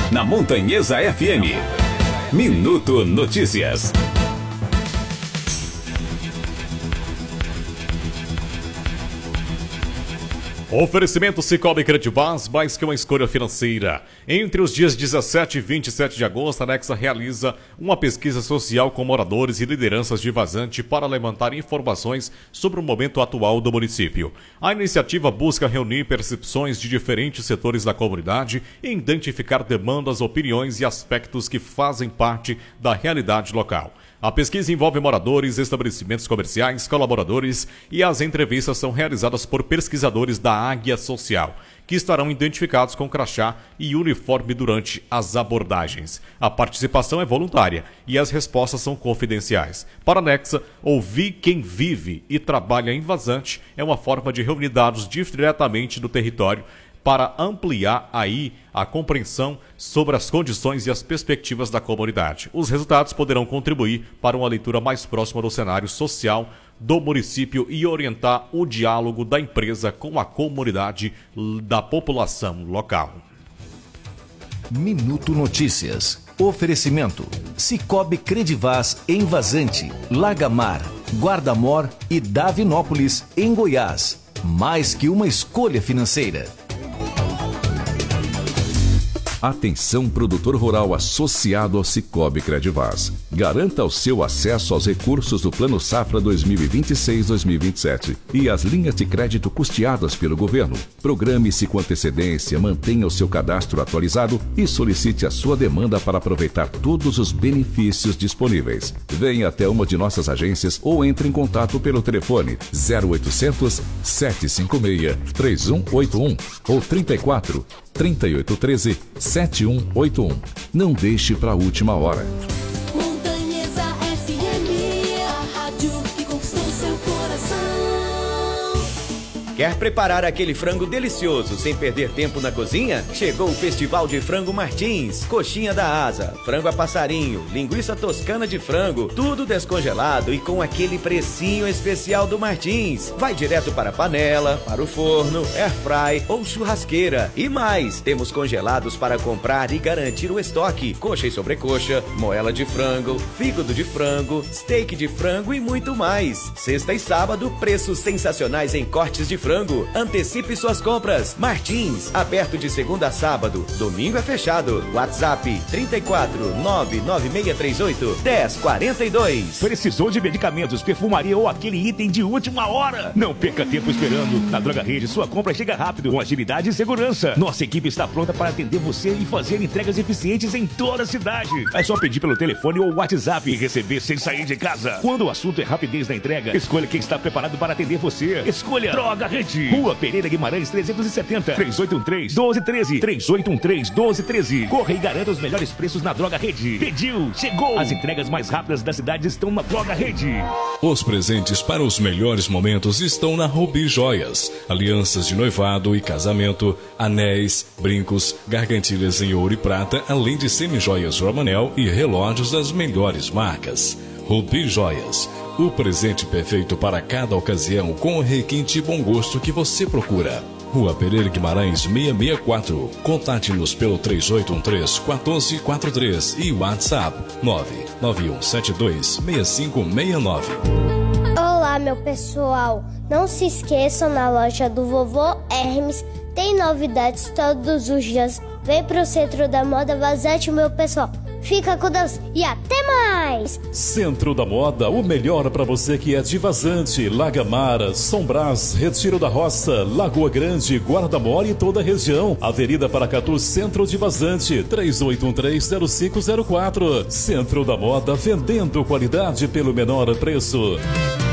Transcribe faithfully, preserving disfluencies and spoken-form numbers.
na Montanhesa F M. Minuto Notícias. Oferecimento Sicoob Credibas, mais que uma escolha financeira. Entre os dias dezessete e vinte e sete de agosto, a Nexa realiza uma pesquisa social com moradores e lideranças de Vazante para levantar informações sobre o momento atual do município. A iniciativa busca reunir percepções de diferentes setores da comunidade e identificar demandas, opiniões e aspectos que fazem parte da realidade local. A pesquisa envolve moradores, estabelecimentos comerciais, colaboradores e as entrevistas são realizadas por pesquisadores da Águia Social, que estarão identificados com crachá e uniforme durante as abordagens. A participação é voluntária e as respostas são confidenciais. Para a Nexa, ouvir quem vive e trabalha em Vazante é uma forma de reunir dados diretamente do território para ampliar aí a compreensão sobre as condições e as perspectivas da comunidade. Os resultados poderão contribuir para uma leitura mais próxima do cenário social do município e orientar o diálogo da empresa com a comunidade da população local. Minuto Notícias. Oferecimento. Sicoob Credivas em Vazante, Lagamar, Guardamor e Davinópolis, em Goiás. Mais que uma escolha financeira. Atenção produtor rural associado ao Sicoob Credivas. Garanta o seu acesso aos recursos do Plano Safra dois mil e vinte e seis a dois mil e vinte e sete e as linhas de crédito custeadas pelo governo. Programe-se com antecedência, mantenha o seu cadastro atualizado e solicite a sua demanda para aproveitar todos os benefícios disponíveis. Venha até uma de nossas agências ou entre em contato pelo telefone zero oitocentos, sete cinco seis, três um oito um ou trinta e quatro, trinta e oito treze, sete um oito um. Não deixe para a última hora. Montanhesa F M, a rádio que conquistou seu coração. Quer preparar aquele frango delicioso sem perder tempo na cozinha? Chegou o Festival de Frango Martins. Coxinha da asa, frango a passarinho, linguiça toscana de frango, tudo descongelado e com aquele precinho especial do Martins. Vai direto para a panela, para o forno, airfry ou churrasqueira. E mais, temos congelados para comprar e garantir o estoque. Coxa e sobrecoxa, moela de frango, fígado de frango, steak de frango e muito mais. Sexta e sábado, preços sensacionais em cortes de frango. Antecipe suas compras. Martins, aberto de segunda a sábado. Domingo é fechado. WhatsApp trinta e quatro, nove nove seis três oito, dez quarenta e dois. Precisou de medicamentos, perfumaria ou aquele item de última hora? Não perca tempo esperando. Na Droga Rede, sua compra chega rápido, com agilidade e segurança. Nossa equipe está pronta para atender você e fazer entregas eficientes em toda a cidade. É só pedir pelo telefone ou WhatsApp e receber sem sair de casa. Quando o assunto é rapidez na entrega, escolha quem está preparado para atender você. Escolha Droga Rede. Rua Pereira Guimarães trezentos e setenta, três oito um três, um dois um três, três oito um três, um dois um três. Corra e garanta os melhores preços na Droga Rede. Pediu, chegou! As entregas mais rápidas da cidade estão na Droga Rede. Os presentes para os melhores momentos estão na Rubi Joias. Alianças de noivado e casamento, anéis, brincos, gargantilhas em ouro e prata, além de semijoias Romanel e relógios das melhores marcas. Rubi Joias, o presente perfeito para cada ocasião com o requinte e bom gosto que você procura. Rua Pereira Guimarães seiscentos e sessenta e quatro. Contate-nos pelo três oito um três, um quatro quatro três e WhatsApp nove nove um sete dois, seis cinco seis nove. Olá, meu pessoal. Não se esqueçam, na loja do Vovô Hermes tem novidades todos os dias. Vem pro Centro da Moda Vazante, meu pessoal. Fica com Deus e até mais! Centro da Moda, o melhor para você que é de Vazante, Lagamar, São Brás, Retiro da Roça, Lagoa Grande, Guardamor e toda a região. Avenida Paracatu, Centro de Vazante, três oito um três, zero cinco zero quatro. Centro da Moda, vendendo qualidade pelo menor preço.